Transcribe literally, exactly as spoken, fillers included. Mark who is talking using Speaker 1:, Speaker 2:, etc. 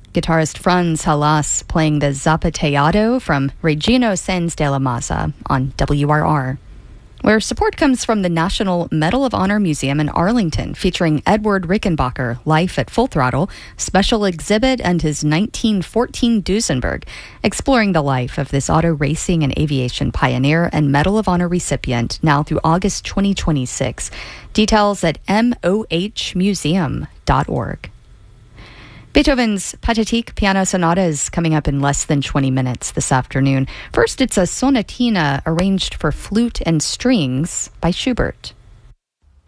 Speaker 1: Guitarist Franz Halas playing the Zapateado from Regino Sens de la Maza on W R R. Where support comes from the National Medal of Honor Museum in Arlington, featuring Edward Rickenbacker, Life at Full Throttle, special exhibit, and his nineteen fourteen Duesenberg, exploring the life of this auto racing and aviation pioneer and Medal of Honor recipient now through August twenty twenty-six. Details at m o h museum dot org. Beethoven's Pathétique Piano Sonata is coming up in less than twenty minutes this afternoon. First, it's a sonatina arranged for flute and strings by Schubert.